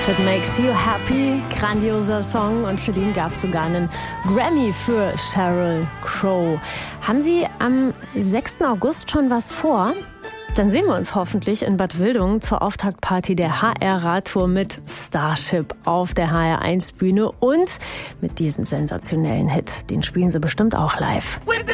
It Makes You Happy, grandioser Song, und für den gab es sogar einen Grammy für Sheryl Crow. Haben Sie am 6. August schon was vor? Dann sehen wir uns hoffentlich in Bad Wildungen zur Auftaktparty der HR-Radtour mit Starship auf der HR1-Bühne und mit diesem sensationellen Hit. Den spielen Sie bestimmt auch live.